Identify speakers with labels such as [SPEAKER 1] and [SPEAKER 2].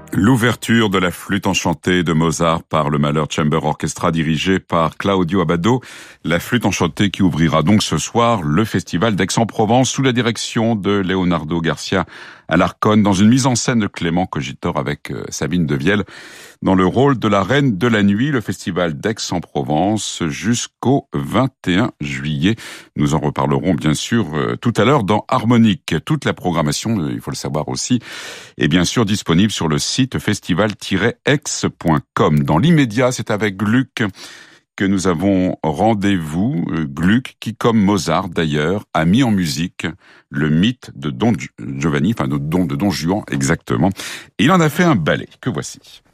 [SPEAKER 1] L'ouverture de la flûte enchantée de Mozart par le Mahler Chamber Orchestra dirigé par Claudio Abbado. La flûte enchantée qui ouvrira donc ce soir le festival d'Aix-en-Provence sous la direction de Leonardo Garcia Alarcón dans une mise en scène de Clément Cogitor avec Sabine Devielle dans le rôle de la reine de la nuit. Le festival d'Aix-en-Provence jusqu'au 21 juillet. Nous en reparlerons bien sûr tout à l'heure dans Harmonique. Toute la programmation, il faut le savoir aussi, est bien sûr disponible sur le site festival-aix.com. Dans l'immédiat, c'est avec Gluck que nous avons rendez-vous. Gluck, qui comme Mozart d'ailleurs, a mis en musique le mythe de Don Giovanni, enfin de Don Juan exactement. Et il en a fait un ballet, que voici.